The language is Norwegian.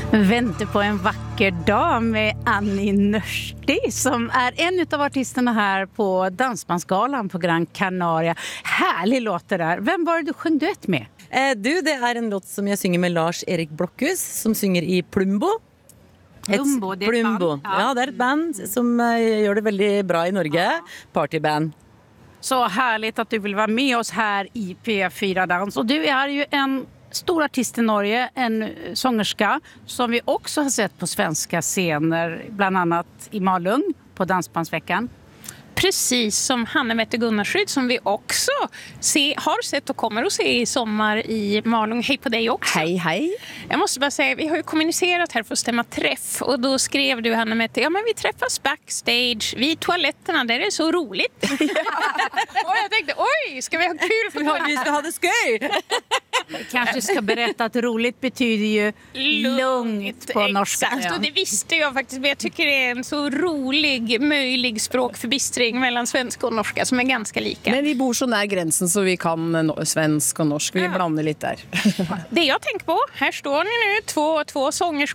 Väntar på en vacker dag med Annie Nörsti som är en av artisterna här på Dansbandsgalan på Gran Canaria. Härlig låt det där. Vem var det du sjöng duett med? Det är en låt som jag synger med Lars-Erik Blockhus som synger i Plumbo. Plumbo, det är ett Plumbo. band. Ja, det är ett band som gör det väldigt bra i Norge. Partyband. Så härligt att du vill vara med oss här i P4 Dans. Och du är ju en stor artist i Norge, en sångerska som vi också har sett på svenska scener, bland annat i Malung på Dansbandsveckan. Precis som Hanne Mette Gunnarsryd som vi också har sett och kommer att se i sommar i Malung. Hej på dig också. Hej, hej. Jag måste bara säga, vi har ju kommunicerat här för att stämma träff. Och då skrev du, Hanne Mette, ja men vi träffas backstage vid toaletterna, där är det så roligt. Och jag tänkte, oj, ska vi ha kul för Vi ska ha det skoj! Kanske ska berätta att roligt betyder ju lugnt på norska. Exakt, och det visste jag faktiskt. Men jag tycker det är en så rolig, möjlig språkförbistring mellan svenska och norska som är ganska lika. Men vi bor så nær gränsen så vi kan svensk och norsk. Vi blandar lite där. Det jag tänker på, här står ni nu, två sångerskor